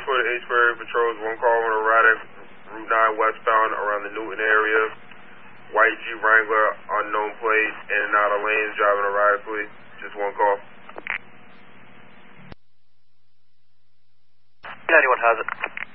for the H Ferry patrols. One call on erratic Route 9 westbound around the Newton area. White Jeep Wrangler, unknown plate, in and out of lanes, driving erratically. Just one call. 91 has it.